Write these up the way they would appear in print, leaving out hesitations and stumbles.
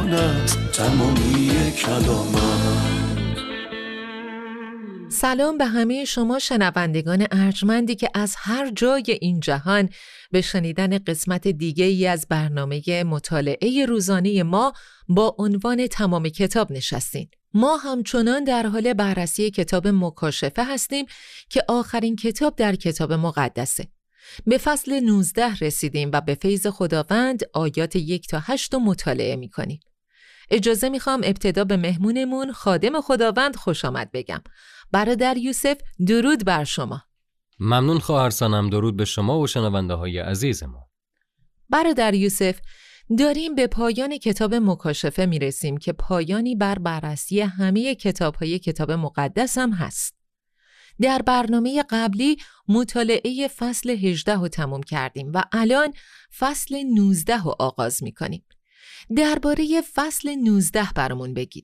بیان است تمامی کلامت. سلام به همه شما شنوندگان ارجمندی که از هر جای این جهان به شنیدن قسمت دیگه ای از برنامه مطالعه روزانه ما با عنوان تمام کتاب نشستین. ما همچنان در حال بررسی کتاب مکاشفه هستیم که آخرین کتاب در کتاب مقدسه. به فصل 19 رسیدیم و به فیض خداوند آیات 1 تا 8 رو مطالعه می‌کنیم. اجازه میخوام ابتدا به مهمونمون خادم خداوند خوش آمد بگم. برادر یوسف، درود بر شما. ممنون خواهر سنم، درود به شما و شنونده های عزیز ما. برادر یوسف، داریم به پایان کتاب مکاشفه میرسیم که پایانی بر بررسی همه کتاب‌های کتاب مقدس هم هست. در برنامه قبلی مطالعه فصل 18 رو تموم کردیم و الان فصل 19 رو آغاز میکنیم. درباره فصل 19 برامون بگید.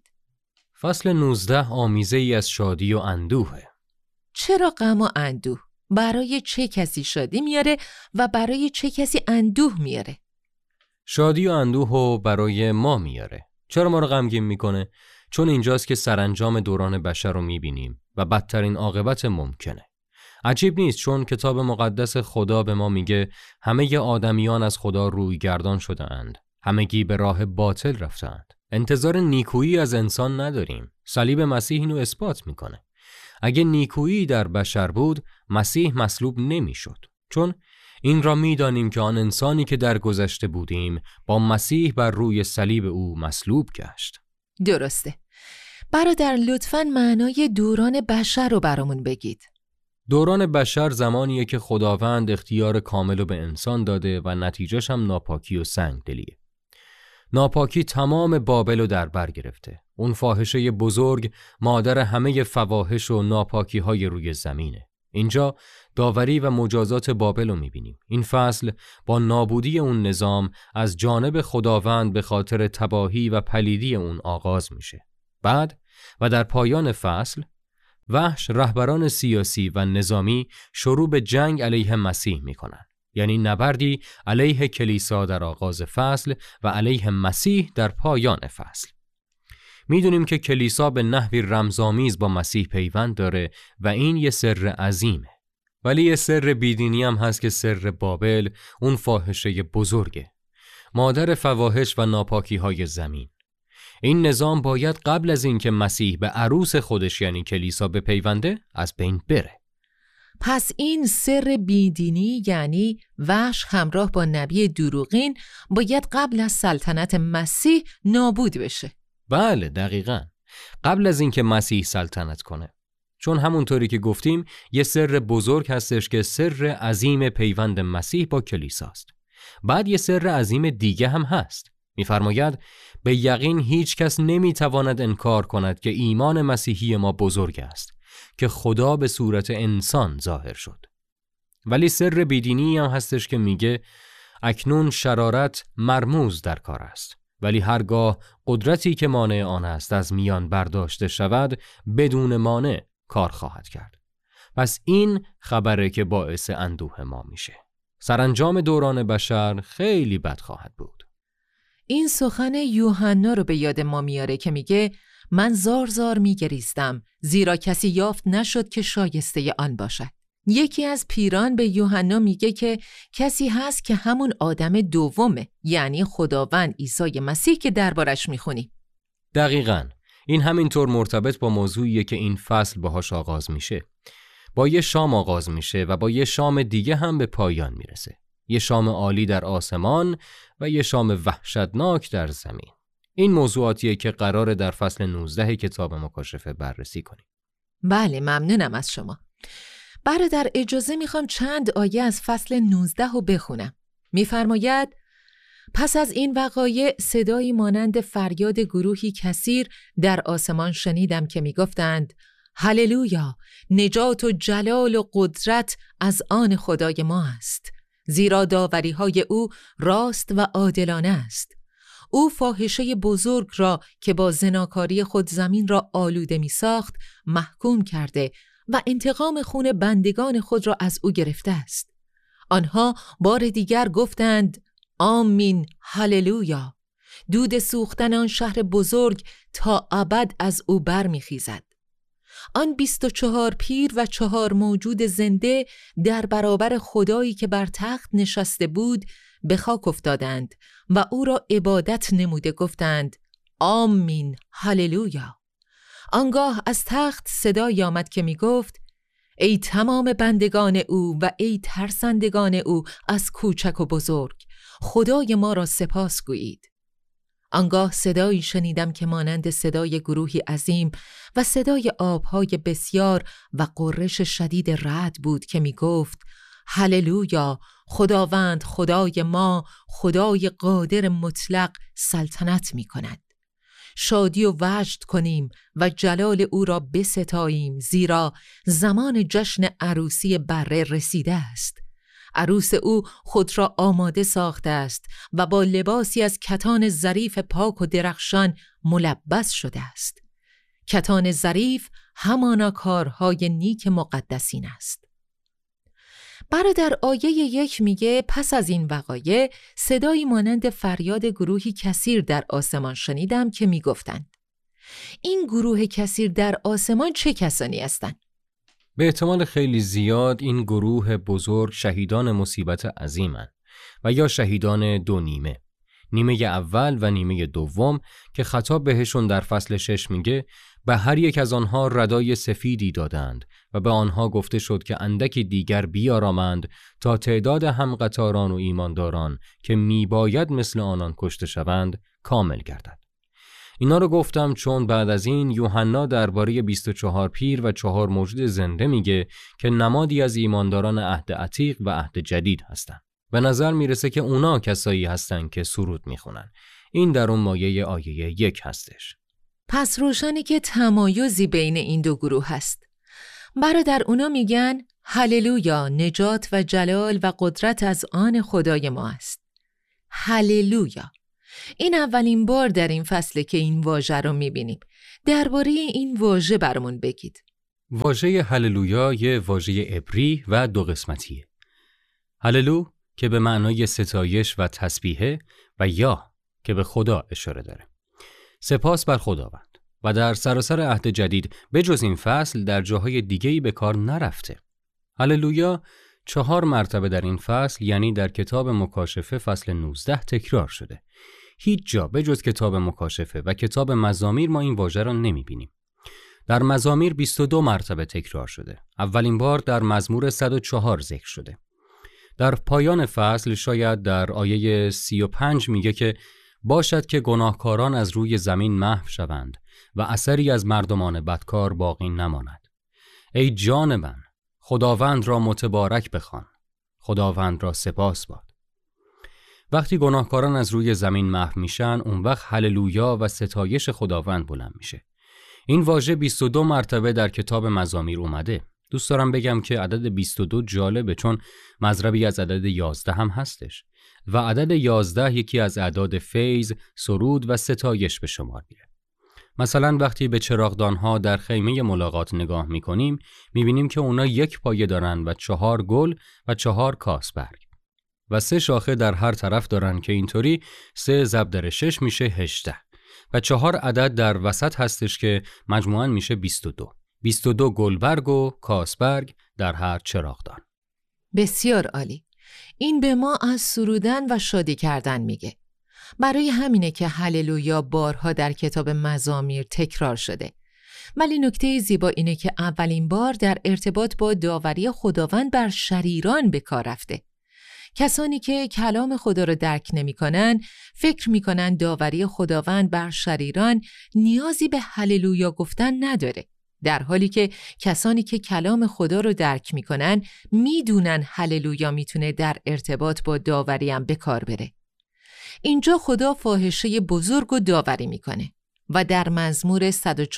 فصل 19 آمیزه ای از شادی و اندوهه. چرا غم و اندوه؟ برای چه کسی شادی میاره و برای چه کسی اندوه میاره؟ شادی و اندوه رو برای ما میاره. چرا ما رو غمگین میکنه؟ چون اینجاست که سرانجام دوران بشر رو میبینیم و بدترین عاقبت ممکنه. عجیب نیست، چون کتاب مقدس خدا به ما میگه همه آدمیان از خدا روی گردان شده اند. همگی به راه باطل رفتند. انتظار نیکویی از انسان نداریم. صلیب مسیح اینو اثبات میکنه. اگه نیکویی در بشر بود، مسیح مصلوب نمیشد. چون این را میدانیم که آن انسانی که در گذشته بودیم با مسیح بر روی صلیب او مصلوب گشت. درسته. برادر لطفاً معنای دوران بشر رو برامون بگید. دوران بشر زمانیه که خداوند اختیار کامل رو به انسان داده و نتیجهش هم ناپاکی و سنگدلیه. ناپاکی تمام بابل رو در بر گرفته. اون فاحشه بزرگ مادر همه فواحش و ناپاکی های روی زمینه. اینجا داوری و مجازات بابل رو میبینیم. این فصل با نابودی اون نظام از جانب خداوند به خاطر تباهی و پلیدی اون آغاز میشه. بعد و در پایان فصل وحش رهبران سیاسی و نظامی شروع به جنگ علیه مسیح میکنن. یعنی نبردی علیه کلیسا در آغاز فصل و علیه مسیح در پایان فصل. میدونیم که کلیسا به نحوی رمزآمیز با مسیح پیوند داره و این یه سر عظیمه. ولی یه سر بیدینی هم هست که سر بابل، اون فاحشه بزرگه، مادر فواحش و ناپاکی های زمین. این نظام باید قبل از اینکه مسیح به عروس خودش یعنی کلیسا بپیونده از بین بره. پس این سر بیدینی یعنی وحش همراه با نبی دروغین باید قبل از سلطنت مسیح نابود بشه. بله دقیقاً، قبل از اینکه مسیح سلطنت کنه. چون همونطوری که گفتیم یه سر بزرگ هستش که سر عظیم پیوند مسیح با کلیساست. بعد یه سر عظیم دیگه هم هست. می‌فرماید به یقین هیچ کس نمی‌تواند انکار کند که ایمان مسیحی ما بزرگ است که خدا به صورت انسان ظاهر شد. ولی سر بیدینی هم هستش که میگه اکنون شرارت مرموز در کار است، ولی هرگاه قدرتی که مانع آن است از میان برداشته شود بدون مانع کار خواهد کرد. پس این خبره که باعث اندوه ما میشه. سرانجام دوران بشر خیلی بد خواهد بود. این سخن یوحنا رو به یاد ما میاره که میگه من زار زار میگریستم زیرا کسی یافت نشد که شایسته آن باشد. یکی از پیران به یوحنا میگه که کسی هست که همون آدم دومه، یعنی خداوند عیسی مسیح که دربارش میخونیم. دقیقاً این همینطور مرتبط با موضوعیه که این فصل باهاش آغاز میشه. با یه شام آغاز میشه و با یه شام دیگه هم به پایان میرسه. یه شام عالی در آسمان و یه شام وحشتناک در زمین. این موضوعاتیه که قراره در فصل 19 کتاب مکاشفه بررسی کنیم. بله ممنونم از شما. برادر اجازه میخوام چند آیه از فصل 19 رو بخونم. میفرماید پس از این وقایع صدایی مانند فریاد گروهی کثیر در آسمان شنیدم که میگفتند هللویا، نجات و جلال و قدرت از آن خدای ما است، زیرا داوری‌های او راست و عادلانه است. او فاحشه بزرگ را که با زناکاری خود زمین را آلوده می ساخت محکوم کرده و انتقام خون بندگان خود را از او گرفته است. آنها بار دیگر گفتند آمین هللویا. دود سوختن آن شهر بزرگ تا ابد از او برمیخیزد. آن 24 پیر و 4 موجود زنده در برابر خدایی که بر تخت نشسته بود به خاک افتادند و او را عبادت نموده گفتند آمین هللویا. آنگاه از تخت صدایی آمد که می گفت ای تمام بندگان او و ای ترسندگان او از کوچک و بزرگ، خدای ما را سپاس گویید. آنگاه صدایی شنیدم که مانند صدای گروهی عظیم و صدای آبهای بسیار و غرش شدید رعد بود که می گفت هللویا، خداوند خدای ما، خدای قادر مطلق سلطنت می کند. شادی و وجد کنیم و جلال او را بستاییم، زیرا زمان جشن عروسی بره رسیده است. عروس او خود را آماده ساخته است و با لباسی از کتان ظریف پاک و درخشان ملبس شده است. کتان ظریف همانا کارهای نیک مقدسین است. برادر آیه 1 میگه پس از این وقایع صدایی مانند فریاد گروهی کثیر در آسمان شنیدم که میگفتند. این گروه کثیر در آسمان چه کسانی هستند؟ به احتمال خیلی زیاد این گروه بزرگ شهیدان مصیبت عظیمند و یا شهیدان 2 نیمه. نیمه اول و نیمه دوم که خطاب بهشون در فصل 6 میگه به هر یک از آنها ردای سفیدی دادند و به آنها گفته شد که اندکی دیگر بیارامند تا تعداد هم قطاران و ایمانداران که میباید مثل آنان کشته شوند کامل گردد. اینا رو گفتم چون بعد از این یوحنا درباره 24 پیر و 4 موجود زنده میگه که نمادی از ایمانداران عهد عتیق و عهد جدید هستند. به نظر میرسه که اونا کسایی هستن که سرود میخونن. این در اون مایه آیه 1 هستش. پس روشنی که تمایزی بین این 2 گروه هست. برادر اونا میگن هللویا، نجات و جلال و قدرت از آن خدای ما است. هللویا. این اولین بار در این فصله که این واژه رو میبینیم. درباره این واژه برامون بگید. واژه هللویا یه واژه عبری و 2 قسمتیه. هللو که به معنای ستایش و تسبیحه و یا که به خدا اشاره داره. سپاس بر خداوند. و در سراسر عهد جدید به جز این فصل در جاهای دیگه‌ای به کار نرفته. هللویا 4 مرتبه در این فصل، یعنی در کتاب مکاشفه فصل 19 تکرار شده. هیچ جا به جز کتاب مکاشفه و کتاب مزامیر ما این واژه را نمی‌بینیم. در مزامیر 22 مرتبه تکرار شده. اولین بار در مزمور 104 ذکر شده. در پایان فصل شاید در آیه 35 میگه که باشد که گناهکاران از روی زمین محو شوند و اثری از مردمان بدکار باقی نماند. ای جان من، خداوند را متبارک بخوان، خداوند را سپاس باد. وقتی گناهکاران از روی زمین محو میشن، اون وقت هللویا و ستایش خداوند بلند میشه. این واژه 22 مرتبه در کتاب مزامیر اومده. دوست دارم بگم که عدد 22 جالبه چون مضربی از عدد 11 هم هستش و عدد 11 یکی از اعداد فیض، سرود و ستایش به شمار میره. مثلا وقتی به چراغدانها در خیمه ملاقات نگاه میکنیم میبینیم که اونا 1 پایه دارن و 4 گل و 4 کاس برگ و 3 شاخه در هر طرف دارن که اینطوری 3 ضرب در 6 میشه 18 و 4 عدد در وسط هستش که مجموعاً میشه 22. 22 گلبرگ و کاسبرگ در هر چراغدان. بسیار عالی. این به ما از سرودن و شادی کردن میگه. برای همینه که هللویا بارها در کتاب مزامیر تکرار شده. ولی نکته زیبا اینه که اولین بار در ارتباط با داوری خداوند بر شریران به کار رفته. کسانی که کلام خدا رو درک نمی‌کنن، فکر می‌کنن داوری خداوند بر شریران نیازی به هللویا گفتن نداره. در حالی که کسانی که کلام خدا رو درک میکنن میدونن هللویا میتونه در ارتباط با داوری هم به کار بره. اینجا خدا فاحشه بزرگ و داوری میکنه و در مزمور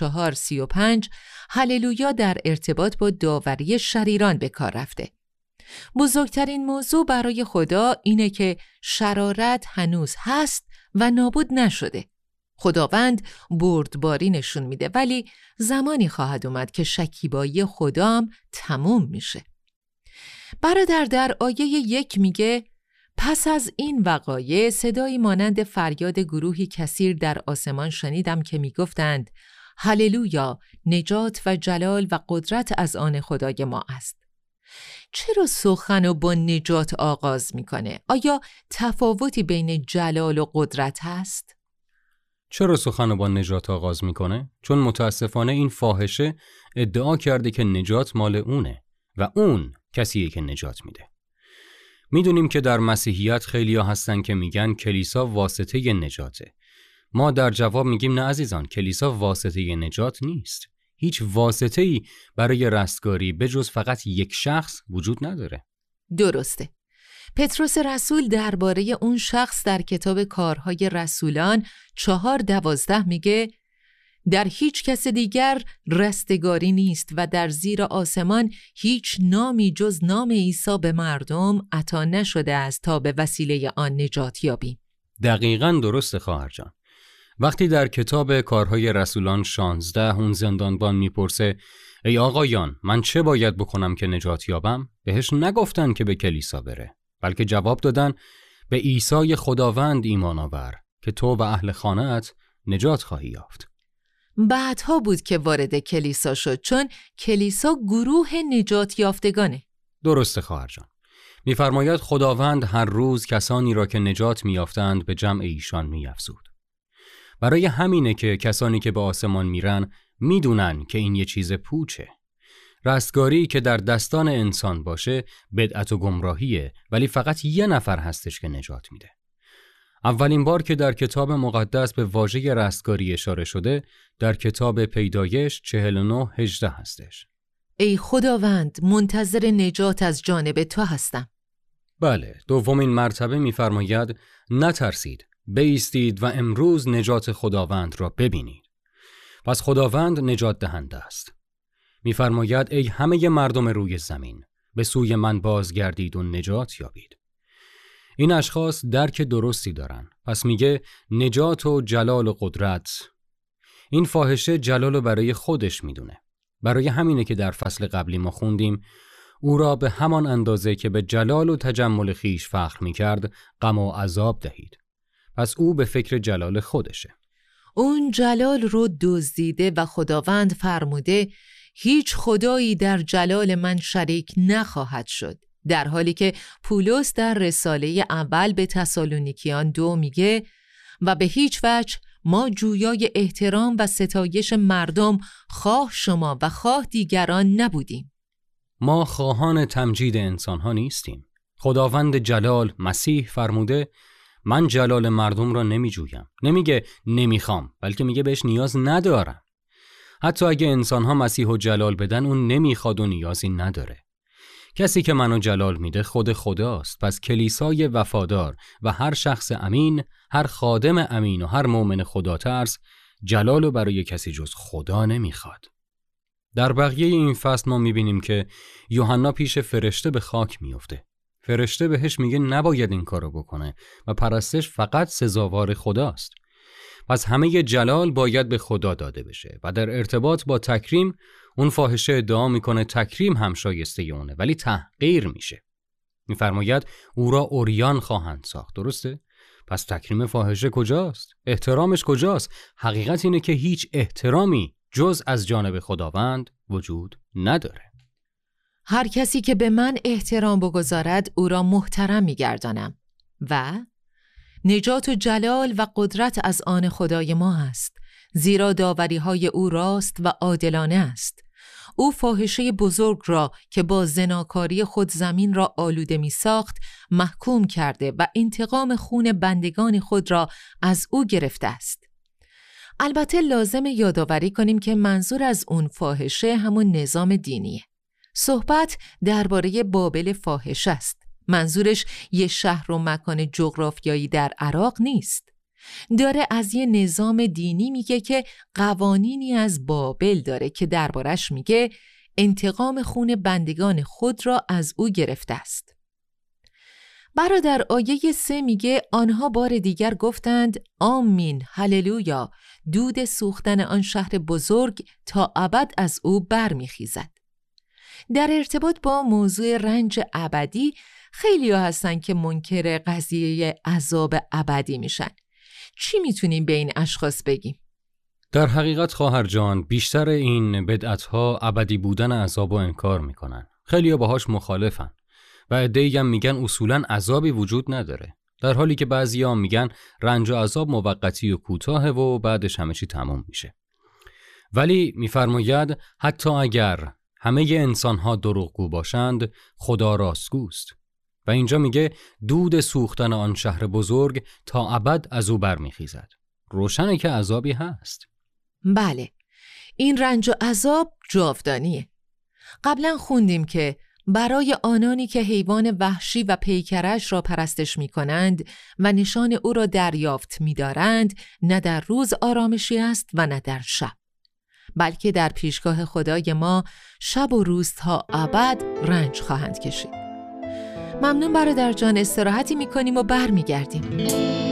104:35 هللویا در ارتباط با داوری شریران به کار رفته. بزرگترین موضوع برای خدا اینه که شرارت هنوز هست و نابود نشده. خداوند بردباری نشون میده ولی زمانی خواهد اومد که شکیبایی خدام تموم میشه. برادر در آیه 1 میگه پس از این وقایع صدایی مانند فریاد گروهی کثیر در آسمان شنیدم که می گفتند هللویا، نجات و جلال و قدرت از آن خدای ما است. چرا سخن رو با نجات آغاز میکنه؟ آیا تفاوتی بین جلال و قدرت هست؟ چرا سخن رو با نجات آغاز میکنه؟ چون متاسفانه این فاحشه ادعا کرده که نجات مال اونه و اون کسیه که نجات میده. میدونیم که در مسیحیت خیلیا هستن که میگن کلیسا واسطه نجاته. ما در جواب میگیم نه عزیزان، کلیسا واسطه نجات نیست. هیچ واسطه‌ای برای رستگاری به جز فقط یک شخص وجود نداره. درسته. پتروس رسول درباره اون شخص در کتاب کارهای رسولان 4:12 میگه در هیچ کس دیگر رستگاری نیست و در زیر آسمان هیچ نامی جز نام عیسی به مردم عطا نشده است تا به وسیله آن نجات یابیم. دقیقاً درسته خواهر جان. وقتی در کتاب کارهای رسولان 16 اون زندانبان میپرسه ای آقایان من چه باید بکنم که نجات یابم؟ بهش نگفتن که به کلیسا بره، بلکه جواب دادن به عیسی خداوند ایمان آور که تو و اهل خانه‌ات نجات خواهی یافت. بعدها بود که وارد کلیسا شد، چون کلیسا گروه نجات یافتگانه. درسته خواهر جان. میفرماید خداوند هر روز کسانی را که نجات میافتند به جمع ایشان میافزود. برای همینه که کسانی که به آسمان میرن میدونن که این یه چیز پوچه. رستگاری که در دستان انسان باشه بدعت و گمراهیه، ولی فقط یه نفر هستش که نجات میده. اولین بار که در کتاب مقدس به واژه رستگاری اشاره شده در کتاب پیدایش 49:18 هستش. ای خداوند منتظر نجات از جانب تو هستم. بله، دومین مرتبه میفرماید نترسید، بایستید و امروز نجات خداوند را ببینید. پس خداوند نجات دهنده است. میفرماید ای همه مردم روی زمین به سوی من بازگردید و نجات یابید. این اشخاص درک درستی دارن. پس میگه نجات و جلال و قدرت. این فاحشه جلال رو برای خودش میدونه. برای همینه که در فصل قبلی ما خوندیم او را به همان اندازه که به جلال و تجمل خیش فخر میکرد غم و عذاب دهید. پس او به فکر جلال خودشه. اون جلال رو دزدیده و خداوند فرموده هیچ خدایی در جلال من شریک نخواهد شد. در حالی که پولس در رساله اول به تسالونیکیان 2 میگه و به هیچ وجه ما جویای احترام و ستایش مردم خواه شما و خواه دیگران نبودیم. ما خواهان تمجید انسانها نیستیم. خداوند جلال مسیح فرموده من جلال مردم را نمی جویم. نمیگه نمیخوام، بلکه میگه بهش نیاز ندارم. حتی اگه انسانها مسیح و جلال بدن اون نمیخواد و نیازی نداره. کسی که منو جلال میده خود خداست. پس کلیسای وفادار و هر شخص امین، هر خادم امین و هر مؤمن خدا ترس جلالو برای کسی جز خدا نمیخواد. در بقیه این فصل ما میبینیم که یوحنا پیش فرشته به خاک میفته. فرشته بهش میگه نباید این کارو بکنه و پرستش فقط سزاوار خداست. پس همه جلال باید به خدا داده بشه و در ارتباط با تکریم اون فاحشه ادعا میکنه تکریم هم شایسته اونه ولی تحقیر میشه. میفرماید او را عریان خواهند ساخت. درسته؟ پس تکریم فاحشه کجاست؟ احترامش کجاست؟ حقیقت اینه که هیچ احترامی جز از جانب خداوند وجود نداره. هر کسی که به من احترام بگذارد او را محترم میگردانم و نجات و جلال و قدرت از آن خدای ما است، زیرا داوری‌های او راست و عادلانه است. او فاحشه بزرگ را که با زناکاری خود زمین را آلوده می ساخت محکوم کرده و انتقام خون بندگان خود را از او گرفته است. البته لازم یادآوری کنیم که منظور از اون فاحشه همون نظام دینیه. صحبت درباره بابل فاحش است. منظورش یه شهر و مکان جغرافیایی در عراق نیست. داره از یه نظام دینی میگه که قوانینی از بابل داره که دربارش میگه انتقام خون بندگان خود را از او گرفته است. برادر آیه 3 میگه آنها بار دیگر گفتند آمین هللویا، دود سوختن آن شهر بزرگ تا ابد از او برمیخیزد. در ارتباط با موضوع رنج ابدی خیلی ها هستن که منکر قضیه عذاب ابدی میشن. چی میتونیم به این اشخاص بگیم؟ در حقیقت خواهر جان، بیشتر این بدعت‌ها ابدی بودن عذاب و انکار میکنن. خیلی ها باهاش مخالفن و عده‌ای هم میگن اصولاً عذابی وجود نداره، در حالی که بعضیا میگن رنج و عذاب موقتی و کوتاهه و بعدش همه چی تموم میشه. ولی میفرماید حتی اگر همه انسان‌ها دروغگو باشند، خدا راستگوست. و اینجا میگه دود سوختن آن شهر بزرگ تا ابد از او برمیخیزد. روشنه که عذابی هست. بله، این رنج و عذاب جاودانیه. قبلا خوندیم که برای آنانی که حیوان وحشی و پیکرش را پرستش می کنند و نشان او را دریافت می دارند، نه در روز آرامشی است و نه در شب، بلکه در پیشگاه خدای ما شب و روز تا ابد رنج خواهند کشید. ممنون برادر جان، استراحتی می کنیم و بر می گردیم.